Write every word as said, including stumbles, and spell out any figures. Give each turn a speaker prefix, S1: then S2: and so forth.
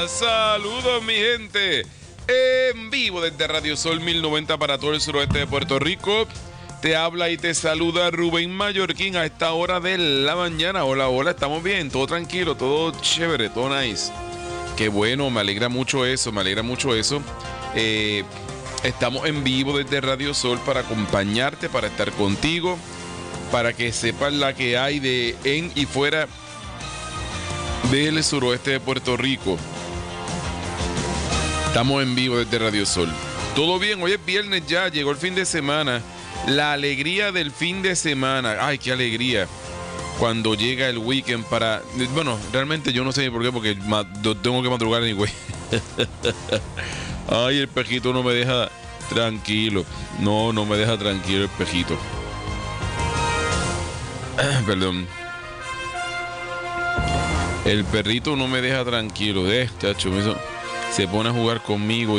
S1: Saludos, mi gente. En vivo desde Radio Sol mil noventa para todo el suroeste de Puerto Rico. Te habla y te saluda Rubén Mallorquín a esta hora de la mañana. Hola, hola, estamos bien, todo tranquilo, todo chévere, todo nice. Qué bueno, me alegra mucho eso, me alegra mucho eso. Eh, estamos en vivo desde Radio Sol para acompañarte, para estar contigo, para que sepas la que hay de en y fuera del suroeste de Puerto Rico. Estamos en vivo desde Radio Sol. Todo bien, hoy es viernes ya, llegó el fin de semana. La alegría del fin de semana. Ay, qué alegría cuando llega el weekend para... Bueno, realmente yo no sé por qué, porque tengo que madrugar anyway. Ay, el pejito no me deja tranquilo. No, no me deja tranquilo el pejito. Perdón. El perrito no me deja tranquilo. Eh, chacho, se pone a jugar conmigo.